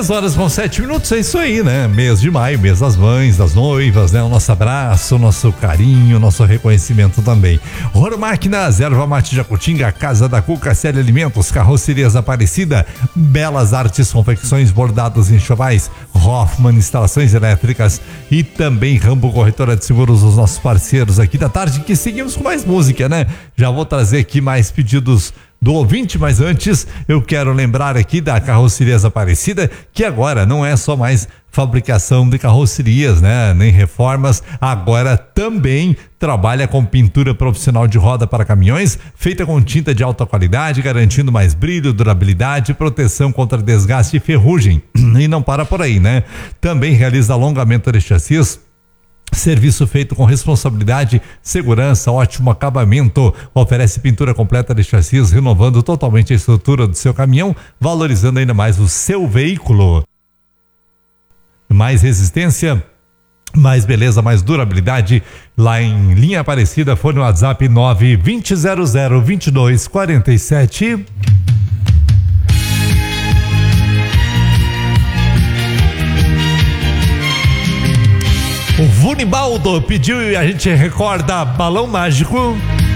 6:07, é isso aí, né? Mês de maio, mês das mães, das noivas, né? O nosso abraço, o nosso carinho, o nosso reconhecimento também. Roro Máquinas, Erva Mate Jacutinga, Casa da Cuca, Célia Alimentos, Carrocerias Aparecida, Belas Artes, confecções, bordados em enxovais, Hoffman Instalações Elétricas e também Rambo Corretora de Seguros, os nossos parceiros aqui da tarde, que seguimos com mais música, né? Já vou trazer aqui mais pedidos do ouvinte, mas antes eu quero lembrar aqui da Carrocerias Aparecida, que agora não é só mais fabricação de carrocerias, né? Nem reformas, agora também trabalha com pintura profissional de roda para caminhões, feita com tinta de alta qualidade, garantindo mais brilho, durabilidade, proteção contra desgaste e ferrugem. E não para por aí, né? Também realiza alongamento de chassis, serviço feito com responsabilidade, segurança, ótimo acabamento. Oferece pintura completa de chassis, renovando totalmente a estrutura do seu caminhão, valorizando ainda mais o seu veículo. Mais resistência, mais beleza, mais durabilidade. Lá em Linha Aparecida, foi no WhatsApp 920002247. O Vunibaldo pediu e a gente recorda Balão Mágico.